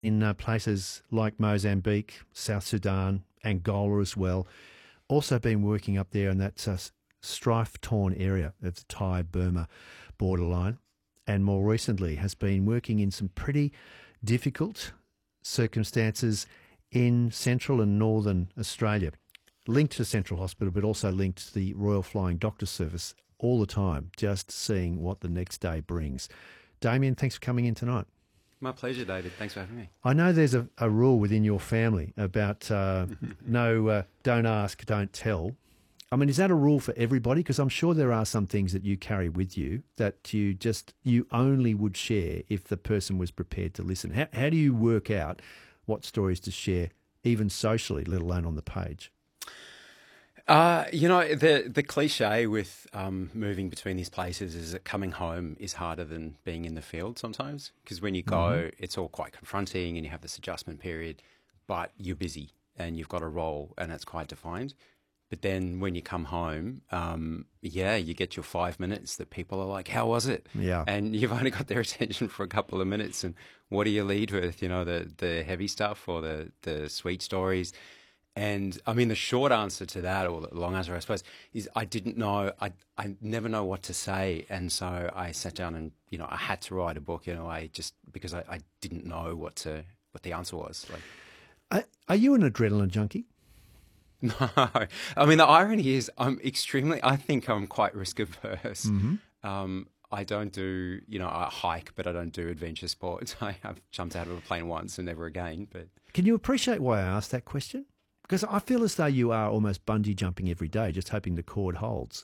in places like Mozambique, South Sudan, Angola as well. Also been working up there in that strife-torn area of the Thai-Burma borderline, and more recently has been working in some pretty difficult circumstances in central and northern Australia, linked to Central Hospital, but also linked to the Royal Flying Doctor Service all the time, just seeing what the next day brings. Damien, thanks for coming in tonight. My pleasure, David. Thanks for having me. I know there's a rule within your family about no, don't ask, don't tell. I mean, is that a rule for everybody? Because I'm sure there are some things that you carry with you that you only would share if the person was prepared to listen. How do you work out what stories to share, even socially, let alone on the page? The cliche with moving between these places is that coming home is harder than being in the field sometimes, because when you go, it's all quite confronting and you have this adjustment period, but you're busy and you've got a role and it's quite defined. But then when you come home, you get your 5 minutes that people are like, how was it? Yeah. And you've only got their attention for a couple of minutes. And what do you lead with? The heavy stuff or the sweet stories? And I mean, the short answer to that, or the long answer, I suppose, is I didn't know. I never know what to say. And so I sat down and, I had to write a book in a way just because I didn't know what the answer was. Are you an adrenaline junkie? No. I mean, the irony is I think I'm quite risk averse. I don't do, I hike, but I don't do adventure sports. I have jumped out of a plane once and never again. But can you appreciate why I asked that question? Because I feel as though you are almost bungee jumping every day, just hoping the cord holds.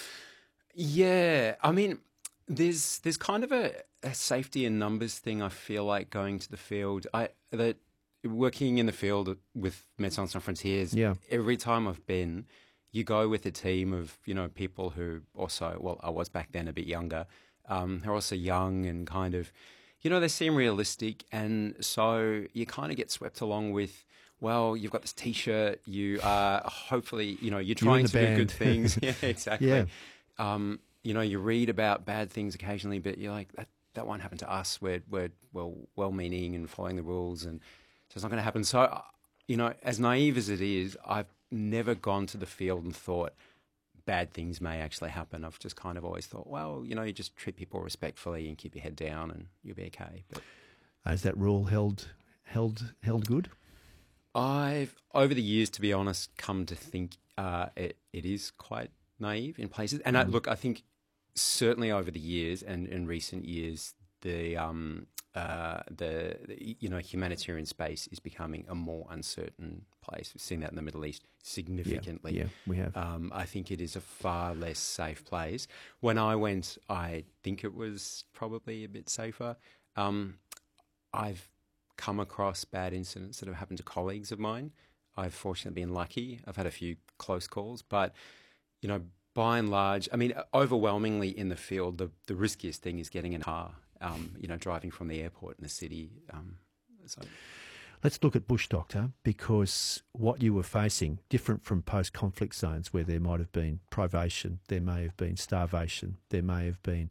Yeah. I mean, there's kind of a safety in numbers thing, I feel like, going to the field. Working in the field with Médecins Sans Frontières, every time I've been, you go with a team of, people who also, well, I was back then a bit younger, who are also young and kind of, they seem realistic. And so you kind of get swept along with, well, you've got this T-shirt, you are hopefully, you're trying to do good things. Yeah, exactly. Yeah. You read about bad things occasionally, but you're like, that won't happen to us. We're well-meaning and following the rules, and so it's not going to happen. So, as naive as it is, I've never gone to the field and thought bad things may actually happen. I've just kind of always thought, well, you just treat people respectfully and keep your head down and you'll be okay. But is that rule held good? I've, over the years, to be honest, come to think it is quite naive in places. And I think certainly over the years and in recent years, the humanitarian space is becoming a more uncertain place. We've seen that in the Middle East significantly. Yeah, we have. I think it is a far less safe place. When I went, I think it was probably a bit safer. I've come across bad incidents that have happened to colleagues of mine. I've fortunately been lucky. I've had a few close calls, but by and large, I mean, overwhelmingly in the field, the riskiest thing is getting in a car. Driving from the airport in the city. Let's look at Bush Doctor, because what you were facing, different from post-conflict zones where there might have been privation, there may have been starvation, there may have been